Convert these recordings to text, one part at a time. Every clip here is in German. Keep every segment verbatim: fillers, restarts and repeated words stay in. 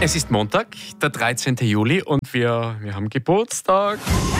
Es ist Montag, der dreizehnten Juli und wir, wir haben Geburtstag.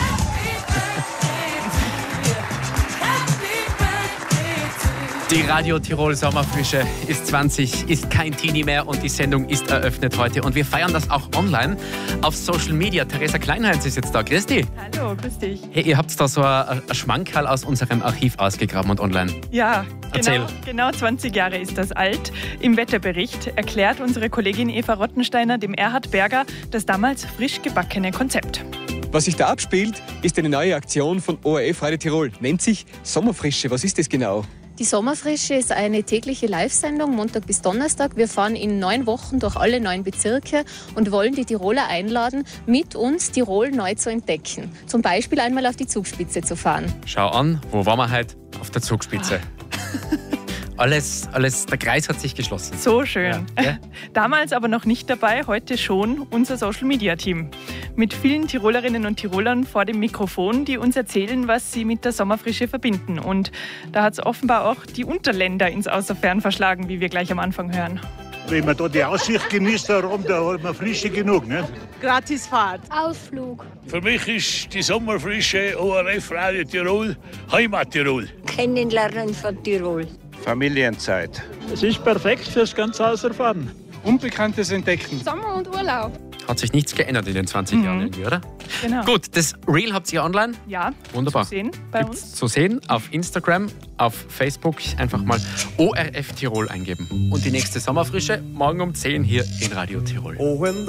Die Radio Tirol Sommerfrische ist zwanzig, ist kein Teenie mehr und die Sendung ist eröffnet heute. Und wir feiern das auch online auf Social Media. Theresa Kleinheinz ist jetzt da. Grüß dich. Hallo, grüß dich. Hey, ihr habt da so ein, ein Schmankerl aus unserem Archiv ausgegraben und online. Ja, Erzähl. genau, genau zwanzig Jahre ist das alt. Im Wetterbericht erklärt unsere Kollegin Eva Rottensteiner dem Erhard Berger das damals frisch gebackene Konzept. Was sich da abspielt, ist eine neue Aktion von O R F Radio Tirol. Nennt sich Sommerfrische. Was ist das genau? Die Sommerfrische ist eine tägliche Live-Sendung, Montag bis Donnerstag. Wir fahren in neun Wochen durch alle neun Bezirke und wollen die Tiroler einladen, mit uns Tirol neu zu entdecken. Zum Beispiel einmal auf die Zugspitze zu fahren. Schau an, wo waren wir heute? Auf der Zugspitze. Alles, alles, der Kreis hat sich geschlossen. So schön. Ja, ja. Damals aber noch nicht dabei, heute schon unser Social-Media-Team. Mit vielen Tirolerinnen und Tirolern vor dem Mikrofon, die uns erzählen, was sie mit der Sommerfrische verbinden. Und da hat es offenbar auch die Unterländer ins Außerfern verschlagen, wie wir gleich am Anfang hören. Wenn man da die Aussicht genießt, da oben, da hat man Frische genug. Ne? Gratisfahrt. Ausflug. Für mich ist die Sommerfrische O R F Radio Tirol Heimat Tirol. Kennenlernen von Tirol. Familienzeit. Es ist perfekt fürs ganze Außerfahren. Unbekanntes Entdecken. Sommer und Urlaub. Hat sich nichts geändert in den zwanzig Jahren irgendwie, oder? Genau. Gut, das Reel habt ihr online? Ja, Wunderbar. zu sehen bei Gibt's uns. zu sehen auf Instagram, auf Facebook. Einfach mal O R F Tirol eingeben. Und die nächste Sommerfrische morgen um zehn hier in Radio Tirol.